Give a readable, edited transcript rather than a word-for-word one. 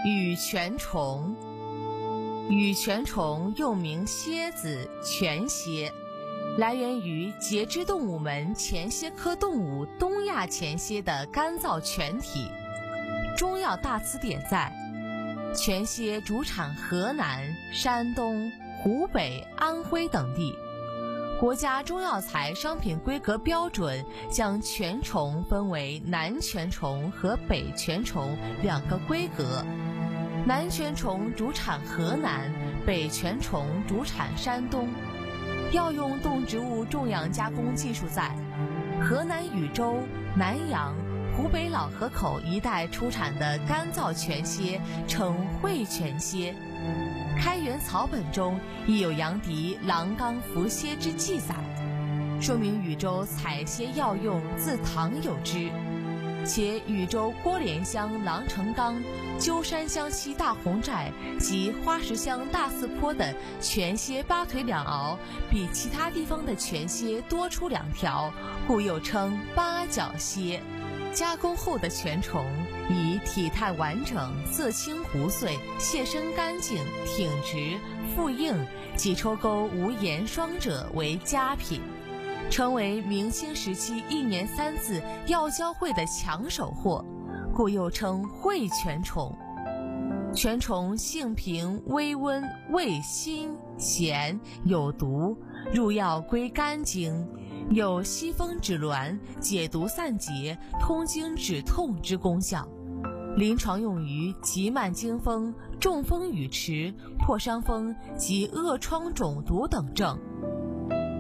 羽泉虫。羽泉虫又名蝎子、泉蝎，来源于节肢动物门前蝎科动物东亚前蝎的干燥泉体。中药大词典载，泉蝎主产河南、山东、湖北、安徽等地。国家中药材商品规格标准将泉虫分为南泉虫和北泉虫两个规格。南泉虫主产河南，北泉虫主产山东。药用动植物种养加工技术在河南禹州、南阳、湖北老河口一带出产的干燥泉蝎称会泉蝎。开元草本中亦有杨迪郎冈伏蝎之记载，说明禹州采蝎药用自唐有之。且禹州郭连乡郎城冈、鸠山乡西大红寨及花石乡大寺坡的泉蝎八腿两螯比其他地方的泉蝎多出2条，故又称八角蝎。加工后的泉虫以体态完整、色清糊碎、蟹身干净、挺直、腹硬及抽沟无盐霜者为佳品，成为明清时期1年3次药交会的抢手货，故又称会泉虫。泉虫性平微温，味辛咸，有毒，入药归肝经，有息风止挛、解毒散结、通经止痛之功效。临床用于急慢惊风、中风语迟、破伤风及恶疮肿毒等症。